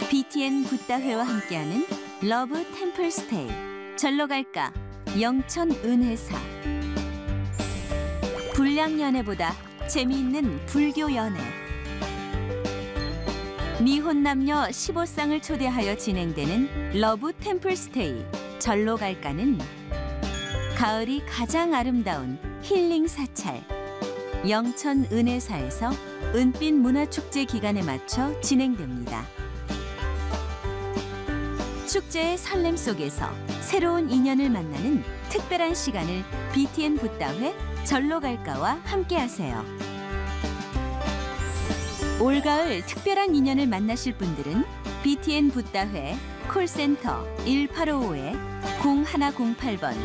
BTN 붓다회와 함께하는 러브 템플 스테이. 절로 갈까? 영천 은혜사. 불량 연애보다 재미있는 불교 연애. 미혼 남녀 15쌍을 초대하여 진행되는 러브 템플 스테이. 절로 갈까는 가을이 가장 아름다운 힐링 사찰 영천 은혜사에서 은빛 문화축제 기간에 맞춰 진행됩니다. 축제의 설렘 속에서 새로운 인연을 만나는 특별한 시간을 BTN 붓다회 절로 갈까와 함께하세요. 올가을 특별한 인연을 만나실 분들은 BTN 붓다회 콜센터 1855-0108번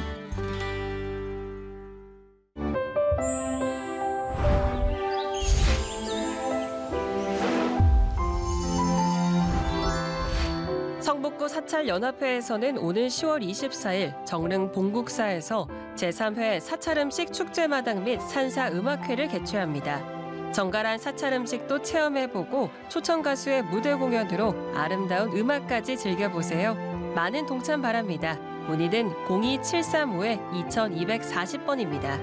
성북구 사찰연합회에서는 오늘 10월 24일 정릉 봉국사에서 제3회 사찰음식 축제마당 및 산사음악회를 개최합니다. 정갈한 사찰음식도 체험해보고 초청가수의 무대 공연으로 아름다운 음악까지 즐겨보세요. 많은 동참 바랍니다. 문의는 02735-2240번입니다.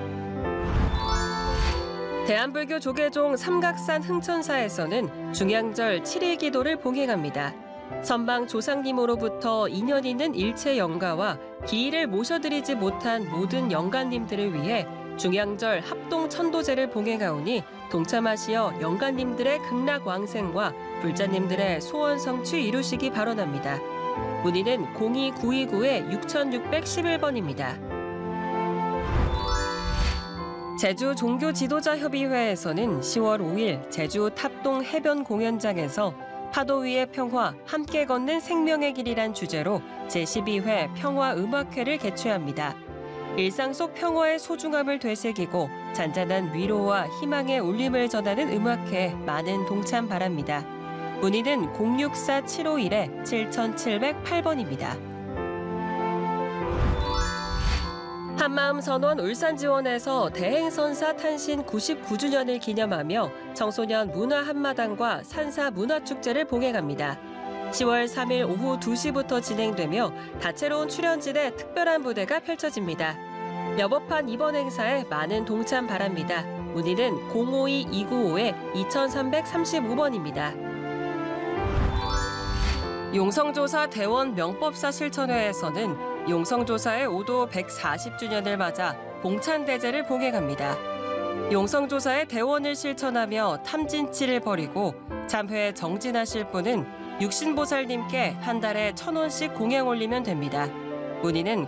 대한불교 조계종 삼각산 흥천사에서는 중양절 7일 기도를 봉행합니다. 선방 조상님으로부터 인연 있는 일체 영가와 기일을 모셔드리지 못한 모든 영가님들을 위해 중양절 합동 천도제를 봉행하오니 동참하시어 영가님들의 극락왕생과 불자님들의 소원 성취 이루시기 바라옵니다. 문의는 02929-6611번입니다. 제주 종교지도자협의회에서는 10월 5일 제주 탑동 해변 공연장에서 파도 위의 평화, 함께 걷는 생명의 길이란 주제로 제12회 평화음악회를 개최합니다. 일상 속 평화의 소중함을 되새기고 잔잔한 위로와 희망의 울림을 전하는 음악회에 많은 동참 바랍니다. 문의는 064-751-7708번입니다. 한마음선원 울산지원에서 대행선사 탄신 99주년을 기념하며 청소년 문화 한마당과 산사 문화축제를 봉행합니다. 10월 3일 오후 2시부터 진행되며 다채로운 출연진의 특별한 무대가 펼쳐집니다. 여법한 이번 행사에 많은 동참 바랍니다. 문의는 052-295-2335번입니다. 용성조사 대원 명법사 실천회에서는 용성조사의 5도 140주년을 맞아 봉찬대제를 봉행합니다. 용성조사의 대원을 실천하며 탐진치를 버리고 참회에 정진하실 분은 육신보살님께 한 달에 1,000원씩 공양 올리면 됩니다. 문의는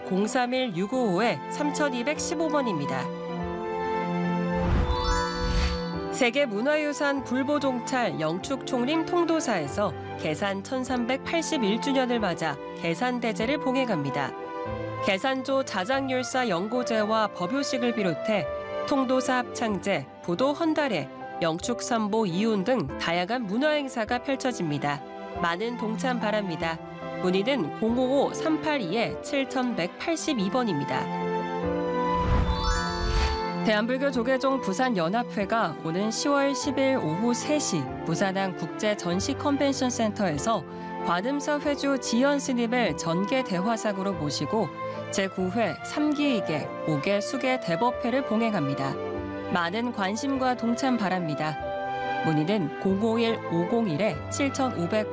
031-655-3215번입니다. 세계문화유산 불보종찰 영축총림 통도사에서 계산 1381주년을 맞아 계산대제를 봉행합니다. 계산조 자장율사 연고제와 법요식을 비롯해 통도사 합창제, 부도 헌달회, 영축삼보 이혼 등 다양한 문화행사가 펼쳐집니다. 많은 동참 바랍니다. 문의는 055-382-7182번입니다. 대한불교 조계종 부산연합회가 오는 10월 10일 오후 3시 부산항 국제전시컨벤션센터에서 관음사 회주 지연 스님을 전계 대화상으로 모시고 제9회 3기이계 5개 수계 대법회를 봉행합니다. 많은 관심과 동참 바랍니다. 문의는 051-501-7500